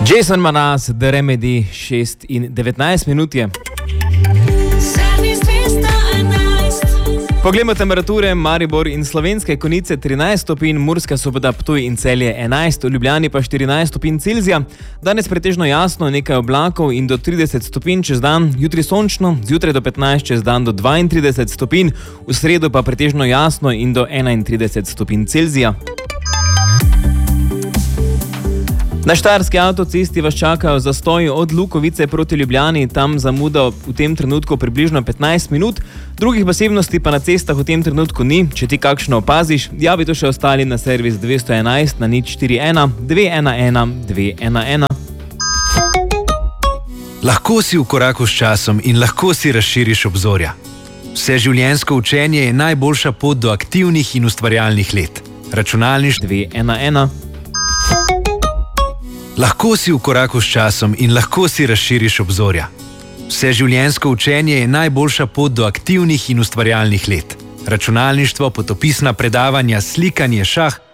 Jason Mraz, The Remedy, 6:19 minut je. Poglejmo temperature, Maribor in Slovenske Konjice 13 stopinj, Murska Sobota, Ptuj in Celje 11, v Ljubljani pa 14 stopinj Celzija. Danes pretežno jasno, nekaj oblakov in do 30 stopinj čez dan, jutri sončno, zjutraj do 15, čez dan do 32 stopinj, v sredo pa pretežno jasno in do 31 stopinj Celzija. Na štajerski avtocesti vas čakajo zastoji od Lukovice proti Ljubljani, tam zamuda v tem trenutku približno 15 minut, drugih posebnosti pa na cestah v tem trenutku ni. Če ti kakšno opaziš, javi to še ostali na servis 211 na 041 211 211. Lahko si v koraku s časom in lahko si razširiš obzorja. Vseživljenjsko učenje je najboljša pot do aktivnih in ustvarjalnih let. Računalništvo 211. Lahko si v koraku s časom in lahko si razširiš obzorja. Vseživljenjsko učenje je najboljša pot do aktivnih in ustvarjalnih let. Računalništvo, potopisna predavanja, slikanje, šah,